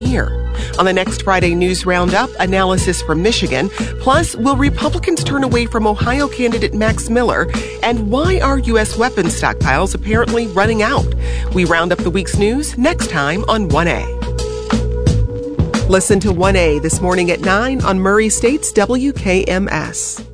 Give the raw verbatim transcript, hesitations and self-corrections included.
here. On the next Friday News Roundup, analysis from Michigan. Plus, will Republicans turn away from Ohio candidate Max Miller? And why are U S weapons stockpiles apparently running out? We round up the week's news next time on one A. Listen to one A this morning at nine on Murray State's W K M S.